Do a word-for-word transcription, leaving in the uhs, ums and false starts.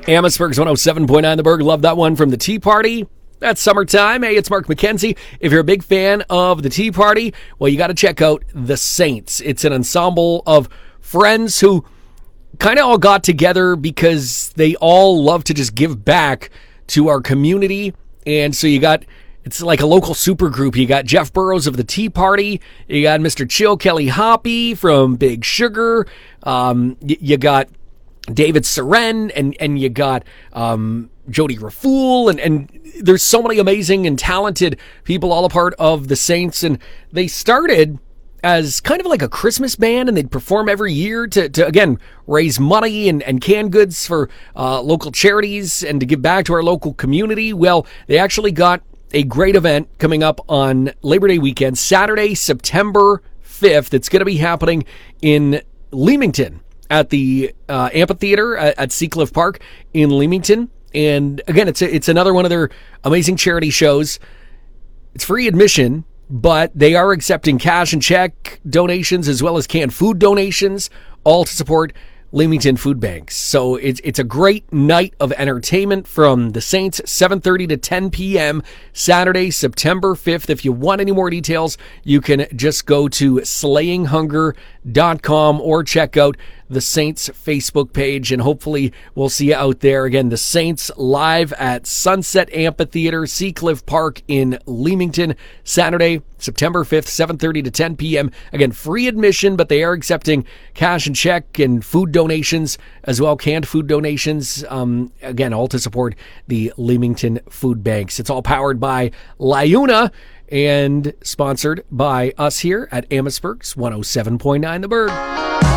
Amherstburg's one oh seven point nine The Berg. Love that one from the Tea Party. That's summertime. Hey, it's Mark McKenzie. If you're a big fan of the Tea Party, well, you got to check out The Saints. It's an ensemble of friends who kind of all got together because they all love to just give back to our community. And so you got, it's like a local super group. You got Jeff Burrows of the Tea Party. You got Mister Chill Kelly Hoppy from Big Sugar. Um, y- you got David Seren, and, and you got um, Jody Rafool, and, and there's so many amazing and talented people all a part of the Saints, and they started as kind of like a Christmas band, and they'd perform every year to, to again, raise money and, and canned goods for uh, local charities and to give back to our local community. Well, they actually got a great event coming up on Labor Day weekend, Saturday, September fifth. It's going to be happening in Leamington, at the uh, amphitheater at, at Seacliff Park in Leamington. And again, it's a, it's another one of their amazing charity shows. It's free admission, but they are accepting cash and check donations as well as canned food donations, all to support Leamington Food Banks. So it's it's a great night of entertainment from the Saints, seven thirty to ten p.m. Saturday, September fifth. If you want any more details, you can just go to slaying hunger dot com or check out the Saints Facebook page, and hopefully we'll see you out there. Again, the Saints live at Sunset Amphitheater, Seacliff Park in Leamington, Saturday, September fifth, seven thirty to ten p.m. Again, free admission, but they are accepting cash and check and food donations as well, canned food donations. Um, again, all to support the Leamington Food Banks. It's all powered by LiUNA and sponsored by us here at Amherstburg's one oh seven point nine The Berg.